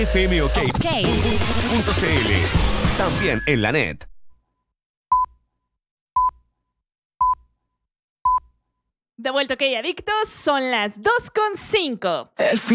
fmok.cl. También en la net. De vuelta, ok, adictos, son las 2:05.